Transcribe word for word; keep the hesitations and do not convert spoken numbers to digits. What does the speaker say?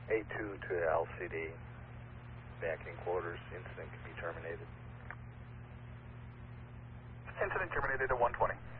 A two to L C D. Back in quarters. Incident can be terminated. Incident terminated at one twenty.